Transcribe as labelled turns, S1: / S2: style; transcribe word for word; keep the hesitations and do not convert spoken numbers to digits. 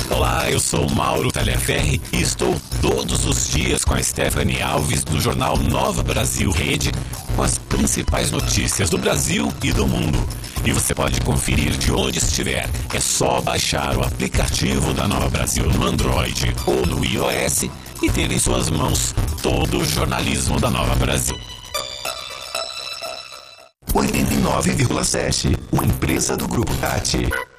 S1: Olá, eu sou Mauro Talhaferri e estou todos os dias com a Stephanie Alves no jornal Nova Brasil Rede com as principais notícias do Brasil e do mundo. E você pode conferir de onde estiver. É só baixar o aplicativo da Nova Brasil no Android ou no iOS e ter em suas mãos todo o jornalismo da Nova Brasil.
S2: oitenta e nove vírgula sete, uma empresa do Grupo Tati.